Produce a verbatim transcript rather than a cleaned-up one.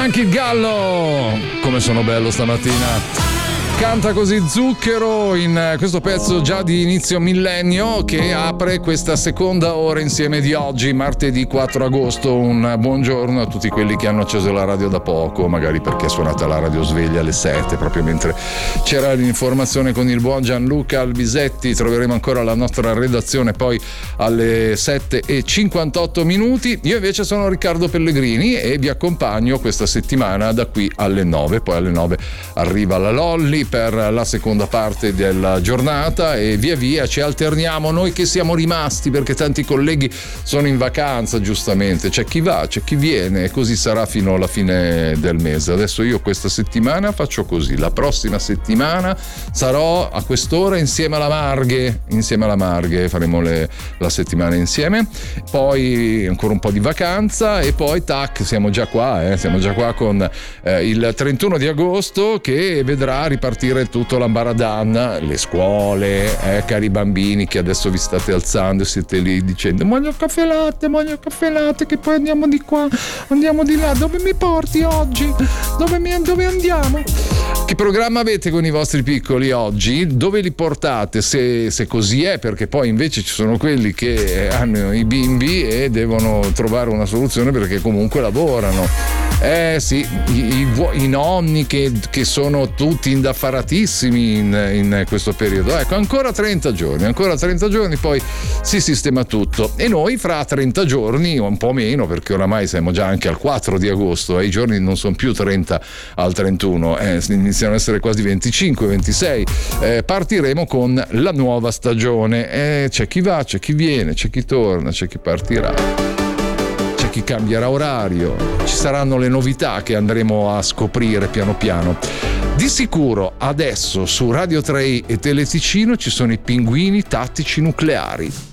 Anche il gallo, come sono bello stamattina. Canta così Zucchero in questo pezzo già di inizio millennio che apre questa seconda ora insieme di oggi, martedì quattro agosto. Un buongiorno a tutti quelli che hanno acceso la radio da poco, magari perché è suonata la radio sveglia alle sette, proprio mentre c'era l'informazione con il buon Gianluca Albisetti. Troveremo ancora la nostra redazione poi alle sette e cinquantotto minuti. Io invece sono Riccardo Pellegrini e vi accompagno questa settimana da qui alle nove. Poi alle nove arriva la Lolli per la seconda parte della giornata e via via ci alterniamo noi che siamo rimasti, perché tanti colleghi sono in vacanza, giustamente c'è chi va, c'è chi viene, e così sarà fino alla fine del mese. Adesso io questa settimana faccio così, la prossima settimana sarò a quest'ora insieme alla Marghe insieme alla Marghe faremo le, la settimana insieme, poi ancora un po' di vacanza e poi tac, siamo già qua eh, siamo già qua con eh, il trentuno di agosto che vedrà ripartire tutto l'ambaradan, le scuole, eh, cari bambini che adesso vi state alzando e siete lì dicendo voglio caffè latte, voglio caffè latte, che poi andiamo di qua, andiamo di là, dove mi porti oggi? Dove, mi, dove andiamo? Che programma avete con i vostri piccoli oggi? Dove li portate? Se, se così è, perché poi invece ci sono quelli che hanno i bimbi e devono trovare una soluzione perché comunque lavorano. Eh sì, i, i, i nonni che, che sono tutti indaffaratissimi in, in questo periodo. Ecco, ancora trenta giorni, ancora trenta giorni, poi si sistema tutto. E noi fra trenta giorni, o un po' meno, perché oramai siamo già anche al quattro di agosto, e i giorni non sono più trenta al trentuno, eh, iniziano ad essere quasi venticinque ventisei, eh, partiremo con la nuova stagione. Eh, c'è chi va, c'è chi viene, c'è chi torna, c'è chi partirà, chi cambierà orario, ci saranno le novità che andremo a scoprire piano piano. Di sicuro adesso su Radio tre e Teleticino ci sono i pinguini tattici nucleari.